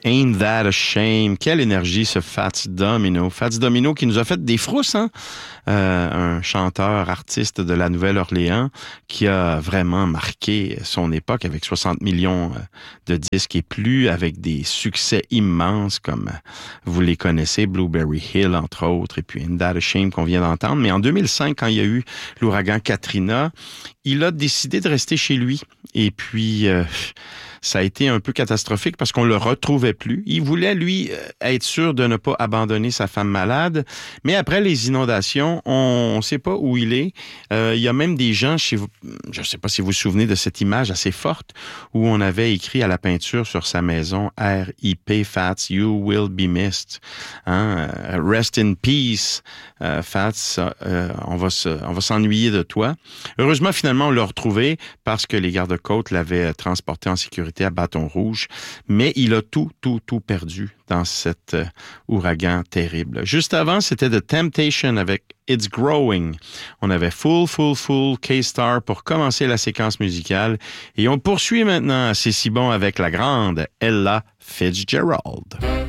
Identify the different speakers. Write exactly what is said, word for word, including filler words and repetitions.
Speaker 1: Ain't That a Shame. Quelle énergie, ce Fats Domino. Fats Domino qui nous a fait des frousses, hein? Euh, un chanteur, artiste de la Nouvelle-Orléans qui a vraiment marqué son époque avec soixante millions de disques et plus, avec des succès immenses comme vous les connaissez, Blueberry Hill entre autres, et puis Ain't That a Shame qu'on vient d'entendre. Mais en deux mille cinq, quand il y a eu l'ouragan Katrina, il a décidé de rester chez lui. Et puis, euh, ça a été un peu catastrophique parce qu'on le retrouvait plus. Il voulait, lui, être sûr de ne pas abandonner sa femme malade. Mais après les inondations, on ne sait pas où il est. Euh, il y a même des gens chez vous, je ne sais pas si vous vous souvenez de cette image assez forte où on avait écrit à la peinture sur sa maison « R I P Fats, you will be missed hein? ». Rest in peace, euh, Fats, euh, on va se, on va s'ennuyer de toi. Heureusement, finalement, on l'a retrouvé parce que les gardes-côtes l'avaient transporté en sécurité à Bâton Rouge, mais il a tout, tout, tout perdu dans cet euh, ouragan terrible. Juste avant, c'était The Temptation avec It's Growing. On avait Full, Full, Full, K-Star pour commencer la séquence musicale et on poursuit maintenant, c'est si bon, avec la grande Ella Fitzgerald.